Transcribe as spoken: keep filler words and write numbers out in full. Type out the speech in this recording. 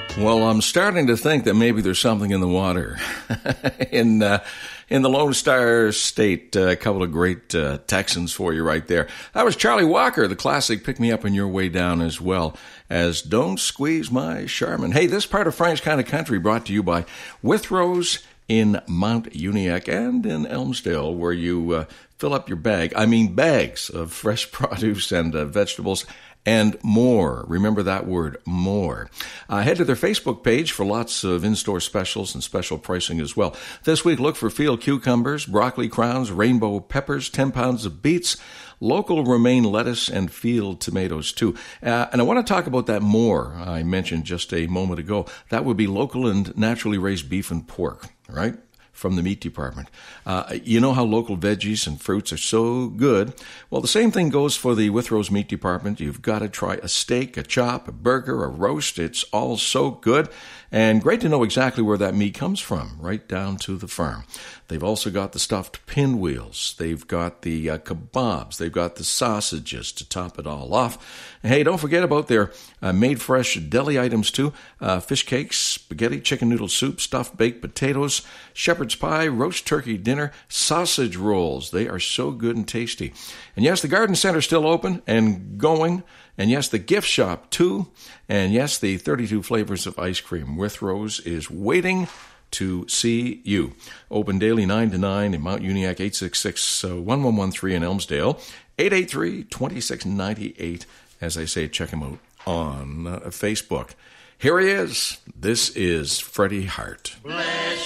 Well, I'm starting to think that maybe there's something in the water. in uh, in the Lone Star State, uh, a couple of great uh, Texans for you right there. That was Charlie Walker, the classic Pick Me Up on Your Way Down, as well as Don't Squeeze My Charmin. Hey, this part of Frank's Kind of Country brought to you by Withrows in Mount Uniacke and in Elmsdale, where you uh, fill up your bag, I mean bags of fresh produce and uh, vegetables, and more. Remember that word, more. Uh, head to their Facebook page for lots of in-store specials and special pricing as well. This week, look for field cucumbers, broccoli crowns, rainbow peppers, ten pounds of beets, local romaine lettuce, and field tomatoes too. Uh, and I want to talk about that more I mentioned just a moment ago. That would be local and naturally raised beef and pork, right? From the meat department. Uh, you know how local veggies and fruits are so good. Well, the same thing goes for the Withrows meat department. You've got to try a steak, a chop, a burger, a roast. It's all so good. And great to know exactly where that meat comes from, right down to the farm. They've also got the stuffed pinwheels. They've got the uh, kebabs. They've got the sausages to top it all off. And hey, don't forget about their uh, made-fresh deli items, too. Uh, fish cakes, spaghetti, chicken noodle soup, stuffed baked potatoes, shepherd's pie, roast turkey dinner, sausage rolls. They are so good and tasty. And yes, the garden center's still open and going. And yes, the gift shop, too. And yes, the thirty-two flavors of ice cream. Withrows is waiting to see you. Open daily nine to nine in Mount Uniacke, eight six six, one one one three in Elmsdale, eight eight three, two six nine eight. As I say, check him out on uh, Facebook. Here he is. This is Freddie Hart. Bless